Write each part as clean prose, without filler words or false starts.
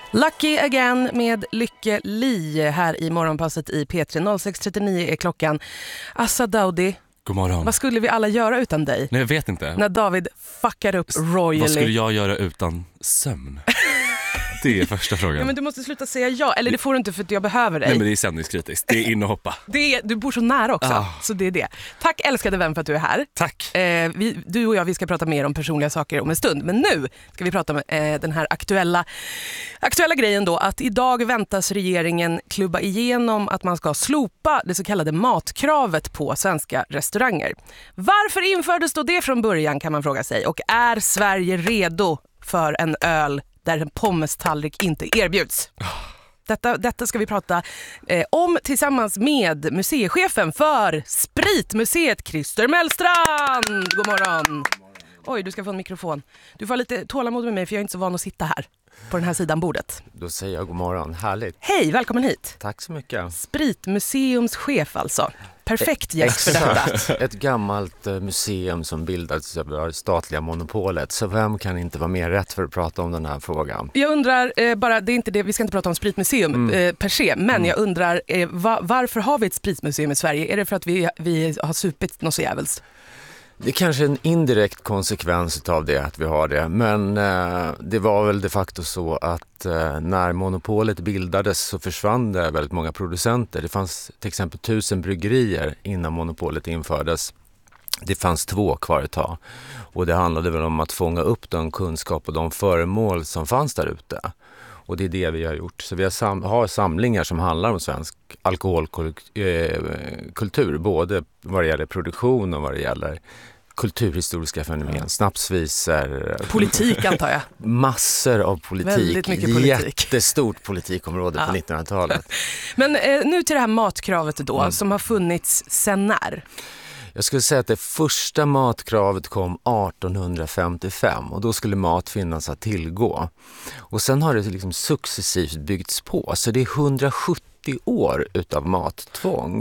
Lucky Again med Lykke Li här i morgonpasset i P3. 06.39 är klockan. Assa Daudi, god morgon. Vad skulle vi alla göra utan dig? Nej, jag vet inte. När David fuckar upp royally. Vad skulle jag göra utan sömn? Det är första frågan. Ja, men du måste sluta säga ja. Eller det får du inte för att jag behöver dig. Nej, men det är sändningskritiskt. Det är in och hoppa. Du bor så nära också, så det är det. Tack älskade vän för att du är här. Tack. Du och jag, vi ska prata mer om personliga saker om en stund. Men nu ska vi prata om den här aktuella grejen då. Att idag väntas regeringen klubba igenom att man ska slopa det så kallade matkravet på svenska restauranger. Varför infördes då det från början, kan man fråga sig. Och är Sverige redo för en öl där en pommestallrik inte erbjuds? Detta ska vi prata om tillsammans med museichefen för Spritmuseet, Christer Mellstrand. God morgon. Oj, du ska få en mikrofon. Du får lite tålamod med mig för jag är inte så van att sitta här på den här sidan bordet. Då säger jag god morgon, härligt. Hej, välkommen hit. Tack så mycket. Spritmuseums chef alltså. Perfekt gäst för detta. Ett gammalt museum som bildades av det statliga monopolet. Så vem kan inte vara mer rätt för att prata om den här frågan? Jag undrar, bara, det är inte det, vi ska inte prata om spritmuseum per se. Men jag undrar, varför har vi ett spritmuseum i Sverige? Är det för att vi har supit något så jävels? Det är kanske en indirekt konsekvens av det att vi har det. Men det var väl de facto så att när monopolet bildades så försvann det väldigt många producenter. Det fanns till exempel 1000 bryggerier innan monopolet infördes. Det fanns 2 kvar ett tag. Och det handlade väl om att fånga upp den kunskap och de föremål som fanns där ute. Och det är det vi har gjort. Så vi har samlingar som handlar om svensk alkoholkultur. Både vad det gäller produktion och vad det gäller kulturhistoriska fenomen. Snapsvisor. Politik antar jag. Massor av politik. Väldigt mycket politik. Jättestort politikområde på 1900-talet. Men nu till det här matkravet då som har funnits sedan när? Jag skulle säga att det första matkravet kom 1855 och då skulle mat finnas att tillgå. Och sen har det liksom successivt byggts på, så det är 170 år utav mattvång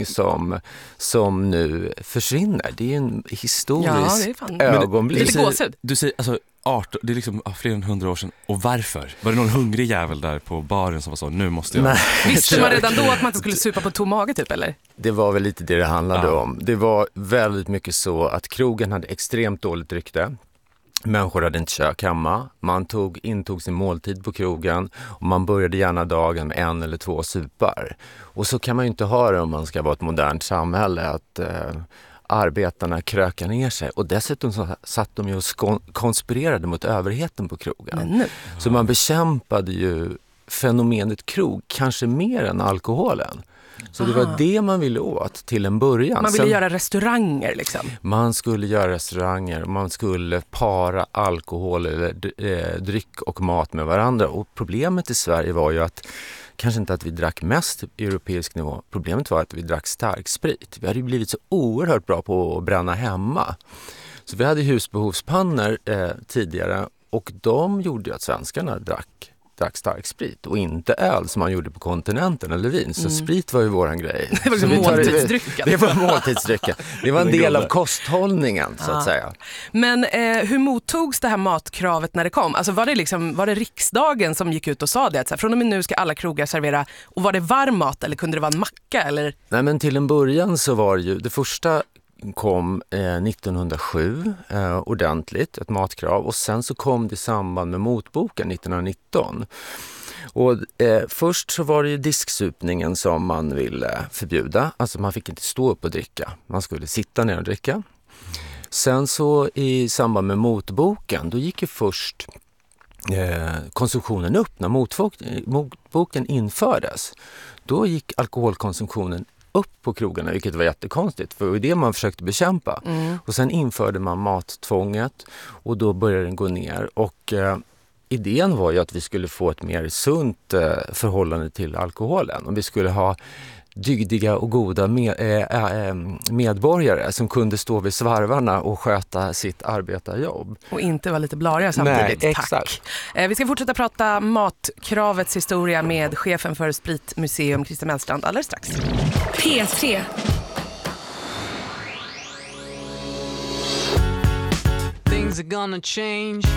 som nu försvinner. Det är en historisk ögonblick. Lite gåshud. Du säger alltså 18, det är liksom fler än 100 år sedan. Och varför? Var det någon hungrig jävel där på baren som var så, nu måste jag... Nej. Visste man redan då att man inte skulle supa på tom mage typ, eller? Det var väl lite det handlade om. Det var väldigt mycket så att krogen hade extremt dåligt rykte. Människor hade inte kök hemma. Man intog sin måltid på krogen och man började gärna dagen med 1 eller 2 supar. Och så kan man ju inte ha det om man ska vara ett modernt samhälle, att arbetarna krökar ner sig. Och dessutom så satt de ju och konspirerade mot överheten på krogen. Så man bekämpade ju fenomenet krog kanske mer än alkoholen. Så det var det man ville åt till en början. Man ville göra restauranger liksom. Man skulle göra restauranger. Man skulle para alkohol eller dryck och mat med varandra. Och problemet i Sverige var ju att kanske inte att vi drack mest på europeisk nivå. Problemet var att vi drack stark sprit. Vi hade ju blivit så oerhört bra på att bränna hemma. Så vi hade husbehovspannor tidigare och de gjorde att svenskarna drack stark sprit och inte öl som man gjorde på kontinenten eller vin. Så sprit var ju våran grej. Det var måltidsdrycken. Det var måltidsdrycken. Det var en del av kosthållningen så att säga. Men hur mottogs det här matkravet när det kom? Alltså var det riksdagen som gick ut och sa det? Att så här, från och med nu ska alla krogar servera, och var det varm mat eller kunde det vara en macka? Eller? Nej, men till en början så var det ju det första kom 1907 ordentligt, ett matkrav, och sen så kom det i samband med motboken 1919. Och först så var det ju disksupningen som man ville förbjuda, alltså man fick inte stå upp och dricka, man skulle sitta ner och dricka. Sen så i samband med motboken, då gick ju först konsumtionen upp när motboken infördes. Då gick alkoholkonsumtionen upp på krogarna, vilket var jättekonstigt, för det var det man försökte bekämpa. Och sen införde man mattvånget och då började den gå ner, och idén var ju att vi skulle få ett mer sunt förhållande till alkoholen, och vi skulle ha dygdiga och goda medborgare som kunde stå vid svarvarna och sköta sitt arbetarjobb. Och inte vara lite blariga samtidigt. Nej, tack. Exakt. Vi ska fortsätta prata matkravets historia med chefen för Spritmuseum, Christer Mellstrand, alldeles strax. P3. Things are gonna change.